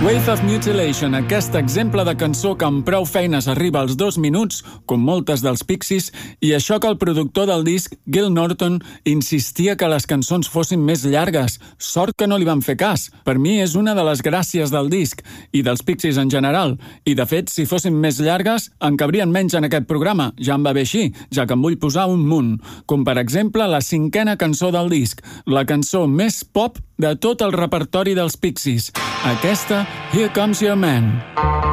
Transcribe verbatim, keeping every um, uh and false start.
Wraith of Mutilation, aquest exemple de cançó que amb prou feines arriba als dos minuts, com moltes dels Pixies, i això que el productor del disc, Gil Norton, insistia que les cançons fossin més llargues. Sort que no li van fer cas. Per mi és una de les gràcies del disc, i dels Pixies en general. I de fet, si fossin més llargues, en cabrien menys en aquest programa. Ja em va bé així, ja que em vull posar un munt. Com per exemple la cinquena cançó del disc, la cançó més pop de tot el repertori dels Pixies. Aquesta, Here Comes Your Man.